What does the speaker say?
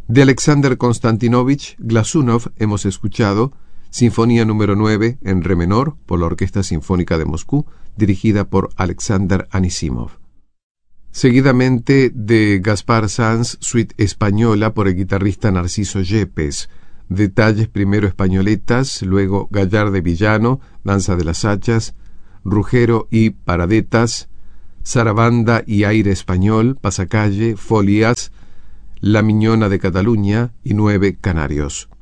De Alexander Konstantinovich Glazunov hemos escuchado Sinfonía número 9 en re menor por la Orquesta Sinfónica de Moscú, dirigida por Alexander Anisimov. Seguidamente de Gaspar Sanz, Suite española por el guitarrista Narciso Yepes. Detalles primero españoletas, luego Gallar de Villano, Danza de las Hachas, Rugero y Paradetas, Sarabanda y Aire Español, Pasacalle, Folias, La Miñona de Cataluña y 9 Canarios.